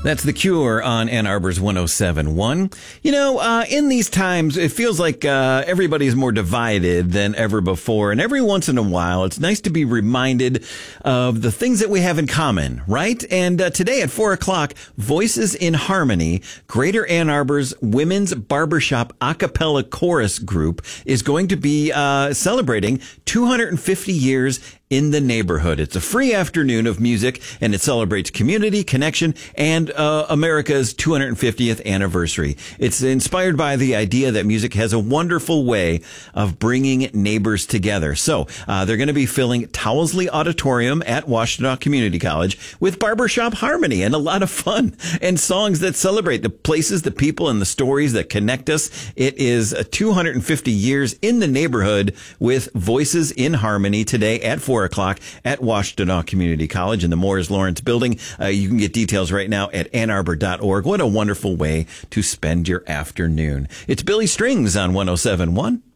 That's The Cure on Ann Arbor's 107.1. In these times, it feels like everybody's more divided than ever before. And every once in a while, it's nice to be reminded of the things that we have in common, right? And today at 4 o'clock, Voices in Harmony, Greater Ann Arbor's women's barbershop a cappella chorus group, is going to be celebrating 250 years in the neighborhood. It's a free afternoon of music, and it celebrates community, connection, and America's 250th anniversary. It's inspired by the idea that music has a wonderful way of bringing neighbors together. So they're going to be filling Towlesley Auditorium at Washtenaw Community College with barbershop harmony and a lot of fun and songs that celebrate the places, the people, and the stories that connect us. It is 250 years in the neighborhood with Voices in Harmony today at 4 o'clock at Washtenaw Community College in the Morris Lawrence building. You can get details right now at annarbor.org. What a wonderful way to spend your afternoon. It's Billy Strings on 107.1.